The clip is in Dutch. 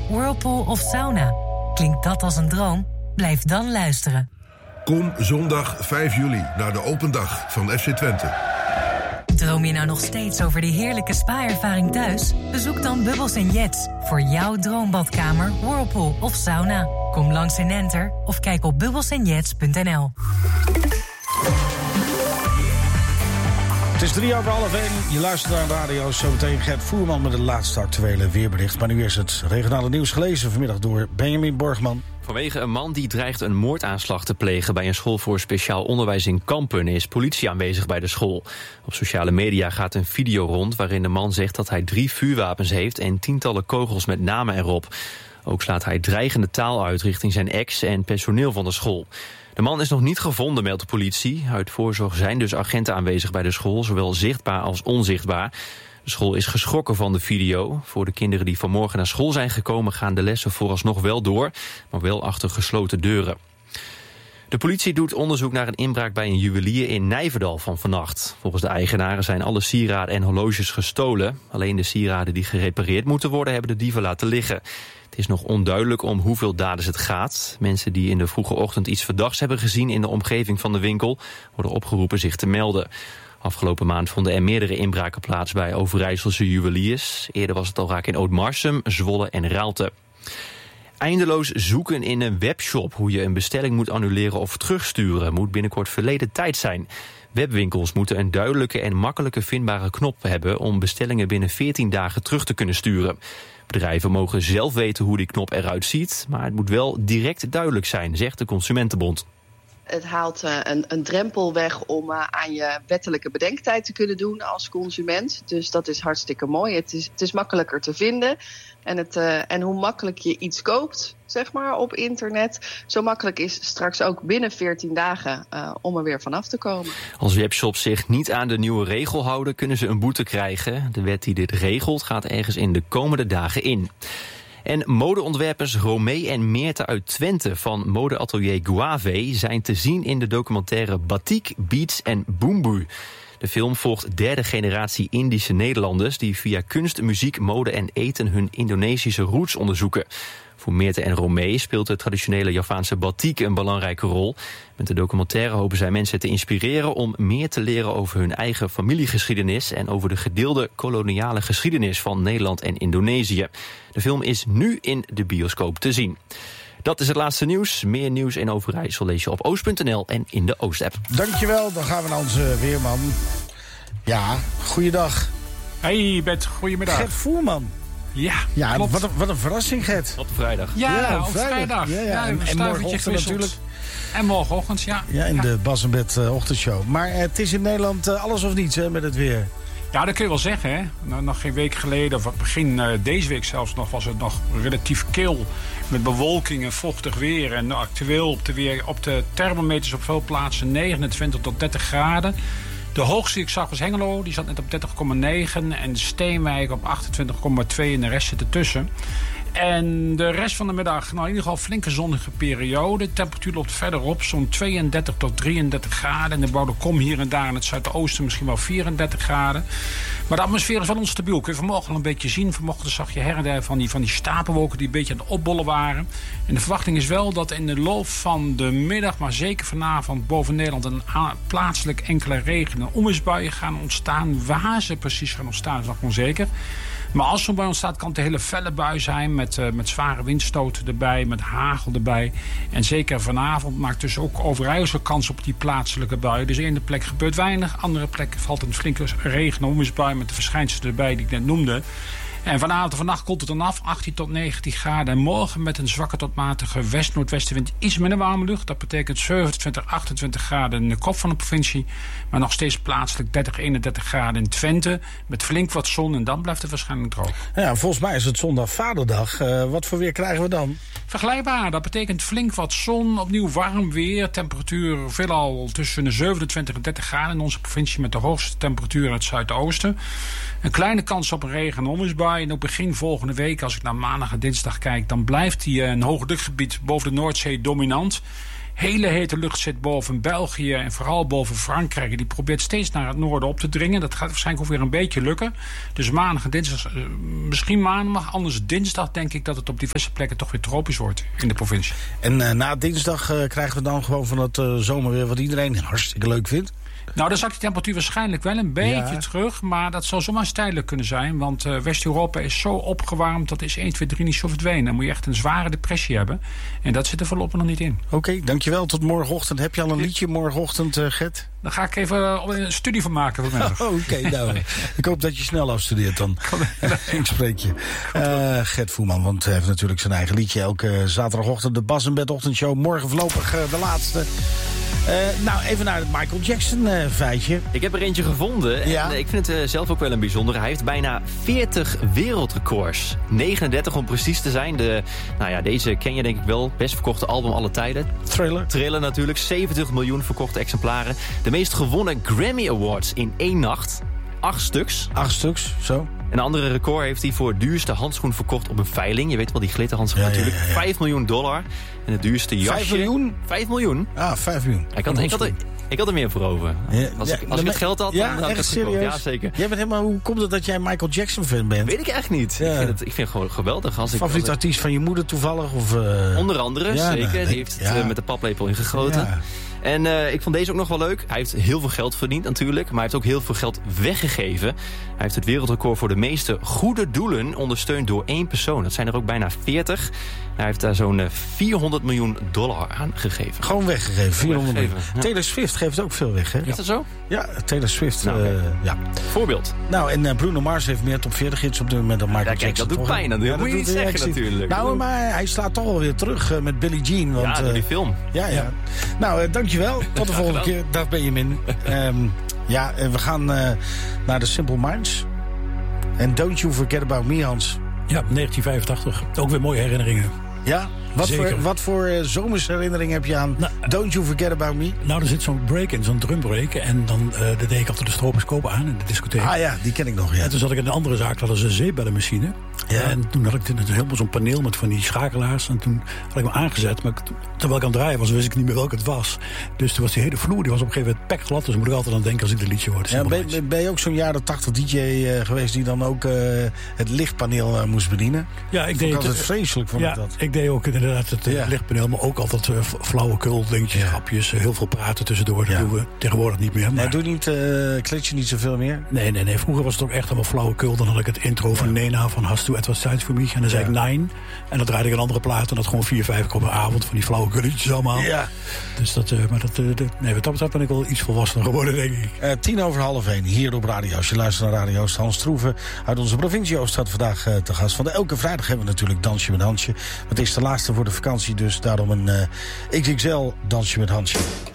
whirlpool of sauna? Klinkt dat als een droom? Blijf dan luisteren. Kom zondag 5 juli naar de open dag van FC Twente. Droom je nou nog steeds over die heerlijke spa-ervaring thuis? Bezoek dan Bubbles & Jets voor jouw droombadkamer, whirlpool of sauna. Kom langs in Enter of kijk op bubbelsandjets.nl. Het is 1:03. Je luistert naar de radio. Zometeen Gert Voerman met de laatste actuele weerbericht. Maar nu is het regionale nieuws gelezen vanmiddag door Benjamin Borgman. Vanwege een man die dreigt een moordaanslag te plegen bij een school voor speciaal onderwijs in Kampen is politie aanwezig bij de school. Op sociale media gaat een video rond waarin de man zegt dat hij 3 vuurwapens heeft en tientallen kogels met namen erop. Ook slaat hij dreigende taal uit richting zijn ex en personeel van de school. De man is nog niet gevonden, meldt de politie. Uit voorzorg zijn dus agenten aanwezig bij de school, zowel zichtbaar als onzichtbaar. De school is geschrokken van de video. Voor de kinderen die vanmorgen naar school zijn gekomen gaan de lessen vooralsnog wel door, maar wel achter gesloten deuren. De politie doet onderzoek naar een inbraak bij een juwelier in Nijverdal van vannacht. Volgens de eigenaren zijn alle sieraden en horloges gestolen. Alleen de sieraden die gerepareerd moeten worden hebben de dieven laten liggen. Het is nog onduidelijk om hoeveel daders het gaat. Mensen die in de vroege ochtend iets verdachts hebben gezien in de omgeving van de winkel worden opgeroepen zich te melden. Afgelopen maand vonden er meerdere inbraken plaats bij Overijsselse juweliers. Eerder was het al raak in Oud-Marsum, Zwolle en Raalte. Eindeloos zoeken in een webshop hoe je een bestelling moet annuleren of terugsturen moet binnenkort verleden tijd zijn. Webwinkels moeten een duidelijke en makkelijke vindbare knop hebben om bestellingen binnen 14 dagen terug te kunnen sturen. Bedrijven mogen zelf weten hoe die knop eruit ziet, maar het moet wel direct duidelijk zijn, zegt de Consumentenbond. Het haalt een drempel weg om aan je wettelijke bedenktijd te kunnen doen als consument. Dus dat is hartstikke mooi. Het is makkelijker te vinden. En hoe makkelijk je iets koopt, zeg maar, op internet, zo makkelijk is straks ook binnen 14 dagen om er weer vanaf te komen. Als webshops zich niet aan de nieuwe regel houden, kunnen ze een boete krijgen. De wet die dit regelt gaat ergens in de komende dagen in. En modeontwerpers Romee en Meerte uit Twente van modeatelier Guave zijn te zien in de documentaire Batik, Beats en Boombu. De film volgt derde generatie Indische Nederlanders die via kunst, muziek, mode en eten hun Indonesische roots onderzoeken. Voor Meerte en Romee speelt de traditionele Javaanse batik een belangrijke rol. Met de documentaire hopen zij mensen te inspireren om meer te leren over hun eigen familiegeschiedenis en over de gedeelde koloniale geschiedenis van Nederland en Indonesië. De film is nu in de bioscoop te zien. Dat is het laatste nieuws. Meer nieuws in Overijssel lees je op oost.nl en in de Oost-app. Dankjewel, dan gaan we naar onze weerman. Ja, goeiedag. Hey Bert, goedemiddag. Gert Voerman. Ja, klopt. Wat een verrassing, Gert. Op vrijdag. Ja, op vrijdag. Ja, en morgenochtend natuurlijk. En morgenochtend, ja. Ja, in de Bas en Bet ochtendshow. Maar het is in Nederland alles of niets hè, met het weer. Ja, dat kun je wel zeggen, hè. Nou, nog geen week geleden, of begin deze week zelfs nog, was het nog relatief kil. Met bewolking en vochtig weer. En actueel op de thermometers op veel plaatsen 29 tot 30 graden. De hoogste die ik zag was Hengelo, die zat net op 30,9. En Steenwijk op 28,2 en de rest zit ertussen. En de rest van de middag, in ieder geval flinke zonnige periode. De temperatuur loopt verder op, zo'n 32 tot 33 graden. En de Bouwde Kom hier en daar in het zuidoosten misschien wel 34 graden. Maar de atmosfeer is wel onstabiel. Kun je vanmorgen al een beetje zien. Vanochtend zag je her en der van die stapelwolken die een beetje aan het opbollen waren. En de verwachting is wel dat in de loop van de middag, maar zeker vanavond boven Nederland, een plaatselijk enkele regen- en onweersbuien gaan ontstaan. Waar ze precies gaan ontstaan is nog onzeker. Maar als zo'n bui ontstaat, kan het een hele felle bui zijn met zware windstoten erbij, met hagel erbij. En zeker vanavond maakt dus ook Overijssel kans op die plaatselijke bui. Dus ene plek gebeurt weinig, andere plek valt een flinke regen- en onweersbui met de verschijnselen erbij die ik net noemde. En vanavond en vannacht komt het dan af, 18 tot 19 graden. En morgen met een zwakke tot matige west-noordwestenwind iets minder warme lucht. Dat betekent 27, 28 graden in de kop van de provincie. Maar nog steeds plaatselijk 30, 31 graden in Twente. Met flink wat zon en dan blijft het waarschijnlijk droog. Ja, volgens mij is het zondag Vaderdag. Wat voor weer krijgen we dan? Vergelijkbaar, dat betekent flink wat zon, opnieuw warm weer. Temperatuur veelal tussen de 27 en 30 graden in onze provincie met de hoogste temperatuur in het zuidoosten. Een kleine kans op een regen- en onweersbui. En ook begin volgende week, als ik naar maandag en dinsdag kijk, dan blijft die een hoge drukgebied boven de Noordzee dominant. hele hete lucht zit boven België en vooral boven Frankrijk. Die probeert steeds naar het noorden op te dringen. Dat gaat waarschijnlijk ook weer een beetje lukken. Dus maandag en dinsdag, misschien maandag, anders dinsdag denk ik dat het op diverse plekken toch weer tropisch wordt in de provincie. En na dinsdag krijgen we dan gewoon van dat zomerweer wat iedereen hartstikke leuk vindt. Nou, dan zakt die temperatuur waarschijnlijk wel een beetje terug. Maar dat zal zomaar tijdelijk kunnen zijn. Want West-Europa is zo opgewarmd. Dat is 1, 2, 3 niet zo verdwenen. Dan moet je echt een zware depressie hebben. En dat zit er voorlopig nog niet in. Oké, dankjewel. Tot morgenochtend. Heb je al een liedje morgenochtend, Gert? Daar ga ik even een studie van maken vanmiddag. Oké, nou. Ik hoop dat je snel afstudeert dan. Ik spreek je. Gert Voerman, want hij heeft natuurlijk zijn eigen liedje. Elke zaterdagochtend de Bas en Bed ochtendshow. Morgen voorlopig de laatste. Nou, even naar het Michael Jackson feitje. Ik heb er eentje gevonden en ik vind het zelf ook wel een bijzonder. Hij heeft bijna 40 wereldrecords. 39 om precies te zijn. Deze ken je denk ik wel. Best verkochte album alle tijden. Thriller natuurlijk. 70 miljoen verkochte exemplaren. De meest gewonnen Grammy Awards in 1 nacht. 8 stuks. 8 stuks, zo. Een andere record heeft hij voor duurste handschoen verkocht op een veiling. Je weet wel, die glitterhandschoen natuurlijk. $5 miljoen. En het duurste jasje... 5 miljoen? 5 miljoen. Ah, 5 miljoen. Ik had er meer voor over. Als ik het geld had, dan had ik het serieus? Ja, zeker. Jij bent helemaal, hoe komt het dat jij Michael Jackson fan bent? Weet ik echt niet. Ja. Ik vind het gewoon geweldig. Favoriet artiest van je moeder toevallig? Of, Onder andere, zeker. Die heeft het met de paplepel ingegoten. Ja. En ik vond deze ook nog wel leuk. Hij heeft heel veel geld verdiend natuurlijk. Maar hij heeft ook heel veel geld weggegeven. Hij heeft het wereldrecord voor de meeste goede doelen ondersteund door 1 persoon. Dat zijn er ook bijna 40. Hij heeft daar zo'n $400 miljoen aan gegeven. Gewoon weggegeven, 400 miljoen. Ja. Taylor Swift geeft ook veel weg, hè? Is dat zo? Ja, Taylor Swift. Ja. Voorbeeld. Nou, en Bruno Mars heeft meer top 40 hits op dit moment dan Michael Jackson. Dat doet pijn. Dat moet je niet zeggen natuurlijk. Nou, maar hij slaat toch wel weer terug met Billie Jean. Want, door die film. Ja. Nou, dankjewel. Tot de volgende keer. Dag Benjamin. We gaan naar de Simple Minds. En Don't You Forget About Me, Hans. Ja, 1985. Ook weer mooie herinneringen. Ja? Wat voor zomersherinnering heb je aan Don't You Forget About Me? Nou, er zit zo'n break in, zo'n drumbreak. En dan deed ik altijd de stroboscoop aan in de discotheek. Ah ja, die ken ik nog, ja. En toen zat ik in een andere zaak, dat was een zeepbellenmachine. Ja. En toen had ik helemaal zo'n paneel met van die schakelaars. En toen had ik me aangezet. Maar terwijl ik aan het draaien was, wist ik niet meer welke het was. Dus toen was die hele vloer, die was op een gegeven moment pekglad. Dus moet ik altijd aan denken als ik de liedje hoor. Ja, ben je ook zo'n jaren 80 DJ geweest die dan ook het lichtpaneel moest bedienen? Ja, ik deed het altijd vreselijk van dat. Ik deed ook inderdaad het lichtpaneel, maar ook altijd flauwekul dingetjes, grapjes, heel veel praten tussendoor. Dat doen we tegenwoordig niet meer. Maar... Nee, klets je niet zoveel meer? Nee. Vroeger was het ook echt allemaal flauwekul. Dan had ik het intro van Nena van Has to It Was Tijd voor Me. En dan zei ik Nine. En dan draaide ik een andere plaat. En dat gewoon 4-5 keer op een avond van die flauwekulletjes allemaal. Ja. Dus wat dat betreft ben ik wel iets volwassener geworden, denk ik. 1:10 hier op Radio Oost. Je luistert naar Radio Oost. Hans Troeven uit onze provincie Oost staat vandaag te gast. Want elke vrijdag hebben we natuurlijk Dansje met Hansje. Het is de laatste voor de vakantie, dus daarom een XXL Dansje met Hansje.